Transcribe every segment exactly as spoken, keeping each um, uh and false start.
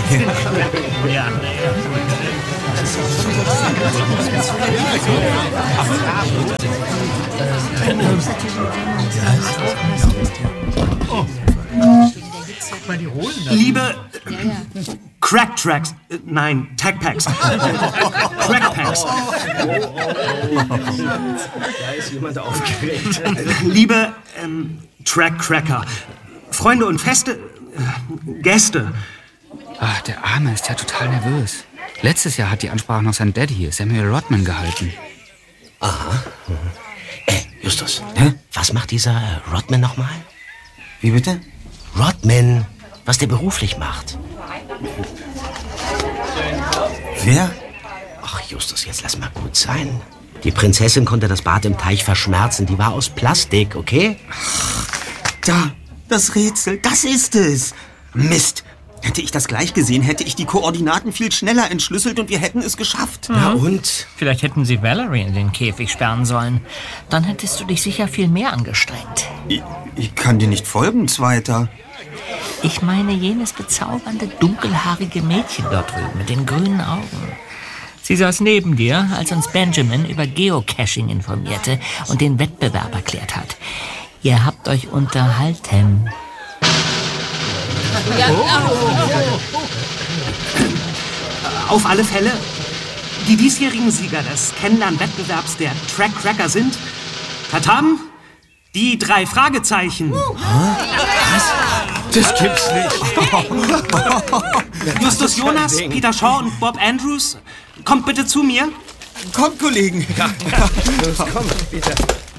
Ja. Liebe Crack Tracks, äh, nein, Tag Packs. Crack Packs. Da ist jemand aufgeregt. Liebe ähm, Track Cracker, Freunde und feste äh, Gäste. Ach, der Arme ist ja total nervös. Letztes Jahr hat die Ansprache noch sein Daddy, Samuel Rodman, gehalten. Aha. Äh, Justus, hä? Was macht dieser äh, Rodman nochmal? Wie bitte? Rodman, was der beruflich macht. Wer? Ach, Justus, jetzt lass mal gut sein. Die Prinzessin konnte das Bad im Teich verschmerzen. Die war aus Plastik, okay? Da, das Rätsel, das ist es. Mist. Hätte ich das gleich gesehen, hätte ich die Koordinaten viel schneller entschlüsselt und wir hätten es geschafft. Mhm. Ja, und? Vielleicht hätten sie Valerie in den Käfig sperren sollen. Dann hättest du dich sicher viel mehr angestrengt. Ich, ich kann dir nicht folgen, Zweiter. Ich meine jenes bezaubernde, dunkelhaarige Mädchen dort drüben mit den grünen Augen. Sie saß neben dir, als uns Benjamin über Geocaching informierte und den Wettbewerb erklärt hat. Ihr habt euch unterhalten. Auf alle Fälle, die diesjährigen Sieger des Kennenlern-Wettbewerbs der Track Cracker sind Tatam, die drei Fragezeichen. Was? Das gibt's nicht. Justus Jonas, Peter Shaw und Bob Andrews. Kommt bitte zu mir. Kommt, Kollegen. Ja. Los, komm, Peter.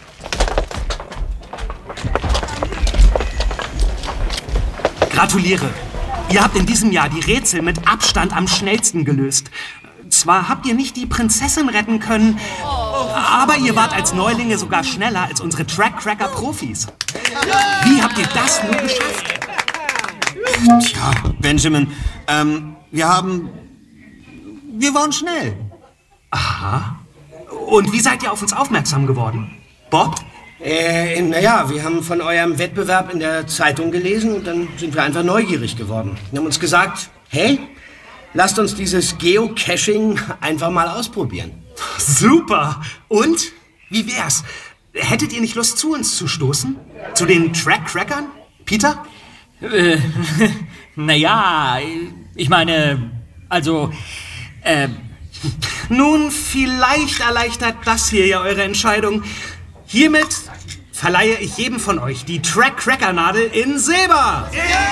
Gratuliere. Ihr habt in diesem Jahr die Rätsel mit Abstand am schnellsten gelöst. Zwar habt ihr nicht die Prinzessin retten können, aber ihr wart als Neulinge sogar schneller als unsere Track-Cracker-Profis. Wie habt ihr das nur geschafft? Tja, Benjamin, ähm, wir haben... Wir waren schnell. Aha. Und wie seid ihr auf uns aufmerksam geworden? Bob? Äh, naja, wir haben von eurem Wettbewerb in der Zeitung gelesen und dann sind wir einfach neugierig geworden. Wir haben uns gesagt, hey, lasst uns dieses Geocaching einfach mal ausprobieren. Super! Und? Wie wär's? Hättet ihr nicht Lust, zu uns zu stoßen? Zu den Track-Crackern? Peter? Äh, naja, ich meine, also, äh... Nun, vielleicht erleichtert das hier ja eure Entscheidung. Hiermit verleihe ich jedem von euch die Track-Cracker-Nadel in Silber.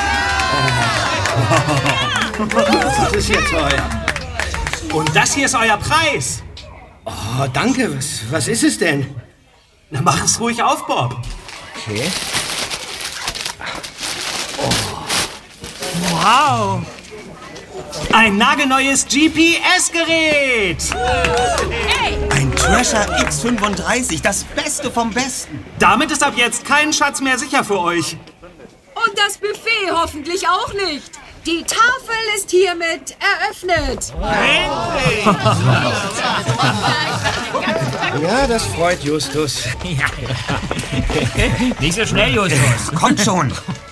Oh. Das ist ja toll. Und das hier ist euer Preis. Oh, danke. Was, was ist es denn? Na, mach es ruhig auf, Bob. Okay. Oh. Wow. Ein nagelneues G P S-Gerät. Ein Treasure X fünfunddreißig, das Beste vom Besten. Damit ist ab jetzt kein Schatz mehr sicher für euch. Und das Buffet hoffentlich auch nicht. Die Tafel ist hiermit eröffnet. Ja, das freut Justus. Ja. Nicht so schnell, Justus. Kommt schon.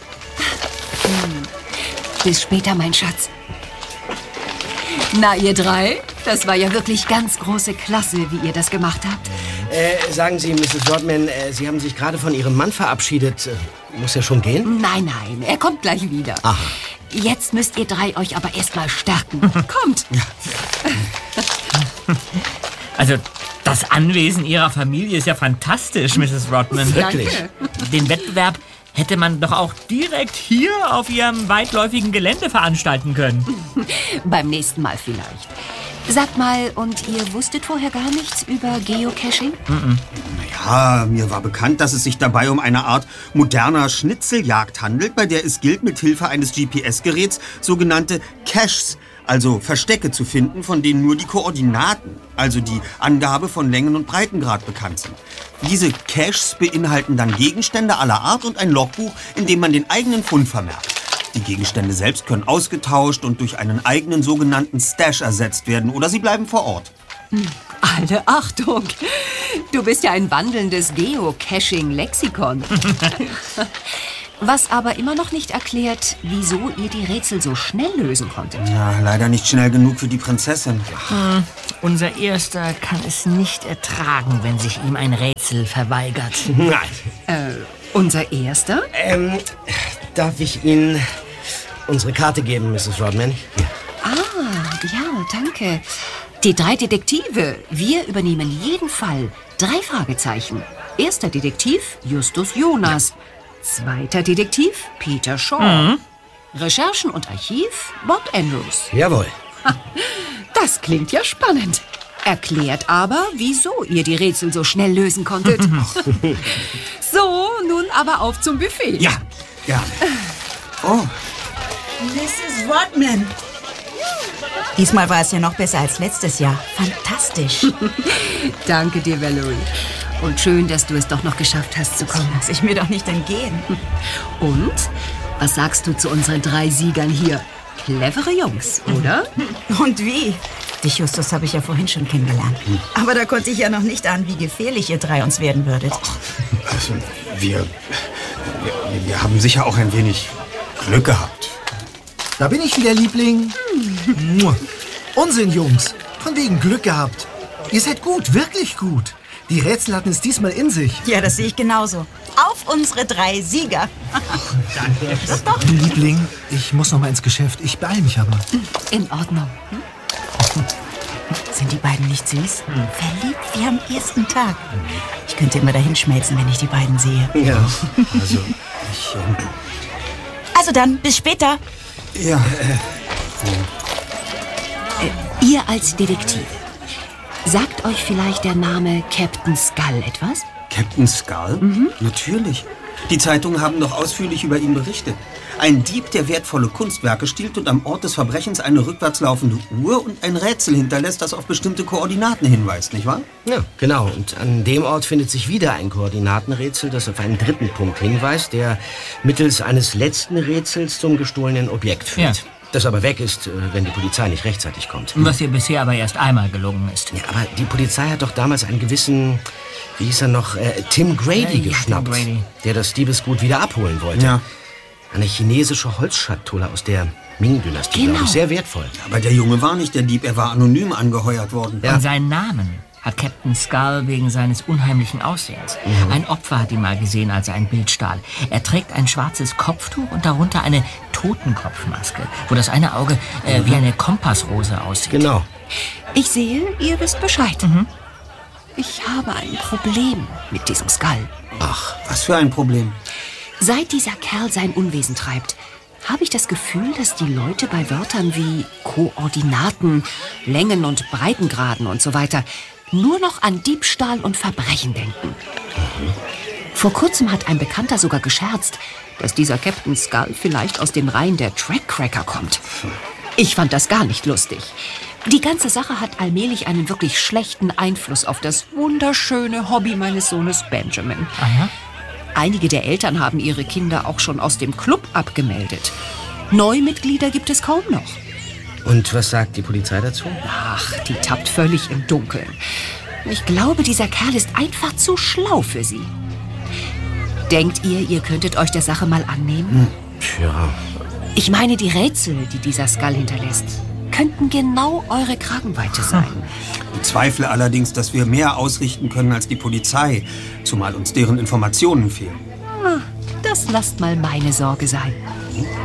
Bis später, mein Schatz. Na, ihr drei? Das war ja wirklich ganz große Klasse, wie ihr das gemacht habt. Äh, sagen Sie, Misses Rodman, äh, Sie haben sich gerade von Ihrem Mann verabschiedet. Äh, muss er schon gehen? Nein, nein, er kommt gleich wieder. Aha. Jetzt müsst ihr drei euch aber erstmal stärken. Kommt! Also, das Anwesen Ihrer Familie ist ja fantastisch, Misses Rodman. Wirklich? Danke. Den Wettbewerb hätte man doch auch direkt hier auf Ihrem weitläufigen Gelände veranstalten können. Beim nächsten Mal vielleicht. Sagt mal, und ihr wusstet vorher gar nichts über Geocaching? Mhm. Ja, mir war bekannt, dass es sich dabei um eine Art moderner Schnitzeljagd handelt, bei der es gilt, mit Hilfe eines G P S-Geräts sogenannte Caches, also Verstecke zu finden, von denen nur die Koordinaten, also die Angabe von Längen- und Breitengrad bekannt sind. Diese Caches beinhalten dann Gegenstände aller Art und ein Logbuch, in dem man den eigenen Fund vermerkt. Die Gegenstände selbst können ausgetauscht und durch einen eigenen sogenannten Stash ersetzt werden oder sie bleiben vor Ort. Alle Achtung! Du bist ja ein wandelndes Geocaching-Lexikon. Was aber immer noch nicht erklärt, wieso ihr die Rätsel so schnell lösen konntet. Ja, leider nicht schnell genug für die Prinzessin. Hm, unser Erster kann es nicht ertragen, wenn sich ihm ein Rätsel verweigert. Nein. Äh, unser Erster? Ähm, darf ich Ihnen unsere Karte geben, Misses Rodman? Hier. Ah, ja, danke. Die drei Detektive. Wir übernehmen jeden Fall. Drei Fragezeichen. Erster Detektiv, Justus Jonas. Zweiter Detektiv, Peter Shaw. Mhm. Recherchen und Archiv, Bob Andrews. Jawohl. Das klingt ja spannend. Erklärt aber, wieso ihr die Rätsel so schnell lösen konntet. So, nun aber auf zum Buffet. Ja, ja. Oh. Misses Rodman. Diesmal war es ja noch besser als letztes Jahr. Fantastisch. Danke dir, Valerie. Und schön, dass du es doch noch geschafft hast zu kommen. Lass ich mir doch nicht entgehen. Und? Was sagst du zu unseren drei Siegern hier? Clevere Jungs, oder? Und wie? Dich, Justus, habe ich ja vorhin schon kennengelernt. Aber da konnte ich ja noch nicht ahnen, wie gefährlich ihr drei uns werden würdet. Also, wir, wir, wir haben sicher auch ein wenig Glück gehabt. Da bin ich wieder, Liebling. Hm. Unsinn, Jungs. Von wegen Glück gehabt. Ihr seid gut, wirklich gut. Die Rätsel hatten es diesmal in sich. Ja, das sehe ich genauso. Auf unsere drei Sieger. Danke. Das doch. Liebling, ich muss noch mal ins Geschäft. Ich beeile mich aber. In Ordnung. Hm? Sind die beiden nicht süß? Hm. Verliebt wie am ersten Tag. Ich könnte immer dahin schmelzen, wenn ich die beiden sehe. Ja, also ich... Ähm also dann, bis später. Ja. Äh, ihr als Detektiv. Sagt euch vielleicht der Name Captain Skull etwas? Captain Skull? Mhm. Natürlich. Die Zeitungen haben doch ausführlich über ihn berichtet. Ein Dieb, der wertvolle Kunstwerke stiehlt und am Ort des Verbrechens eine rückwärts laufende Uhr und ein Rätsel hinterlässt, das auf bestimmte Koordinaten hinweist, nicht wahr? Ja, genau. Und an dem Ort findet sich wieder ein Koordinatenrätsel, das auf einen dritten Punkt hinweist, der mittels eines letzten Rätsels zum gestohlenen Objekt führt. Ja. Das aber weg ist, wenn die Polizei nicht rechtzeitig kommt. Was ihr bisher aber erst einmal gelungen ist. Ja, aber die Polizei hat doch damals einen gewissen, wie hieß er noch, äh, Tim Grady ja, geschnappt, ja, Tim Grady. Der das Diebesgut wieder abholen wollte. Ja. Eine chinesische Holzschatulle aus der Ming-Dynastie, genau. Glaube ich, sehr wertvoll. Aber der Junge war nicht der Dieb, er war anonym angeheuert worden. Ja. Und seinen Namen hat Captain Skull wegen seines unheimlichen Aussehens. Mhm. Ein Opfer hat ihn mal gesehen, als er ein Bild stahl. Er trägt ein schwarzes Kopftuch und darunter eine Totenkopfmaske, wo das eine Auge äh, mhm. wie eine Kompassrose aussieht. Genau. Ich sehe, ihr wisst Bescheid. Mhm. Ich habe ein Problem mit diesem Skull. Ach, was für ein Problem? Seit dieser Kerl sein Unwesen treibt, habe ich das Gefühl, dass die Leute bei Wörtern wie Koordinaten, Längen- und Breitengraden und so weiter nur noch an Diebstahl und Verbrechen denken. Mhm. Vor kurzem hat ein Bekannter sogar gescherzt, dass dieser Captain Skull vielleicht aus den Reihen der Trackcracker kommt. Ich fand das gar nicht lustig. Die ganze Sache hat allmählich einen wirklich schlechten Einfluss auf das wunderschöne Hobby meines Sohnes Benjamin. Aha. Einige der Eltern haben ihre Kinder auch schon aus dem Club abgemeldet. Neumitglieder gibt es kaum noch. Und was sagt die Polizei dazu? Ach, die tappt völlig im Dunkeln. Ich glaube, dieser Kerl ist einfach zu schlau für sie. Denkt ihr, ihr könntet euch der Sache mal annehmen? Hm, tja. Ich meine, die Rätsel, die dieser Skull hinterlässt, könnten genau eure Kragenweite sein. Ich bezweifle allerdings, dass wir mehr ausrichten können als die Polizei, zumal uns deren Informationen fehlen. Das lasst mal meine Sorge sein.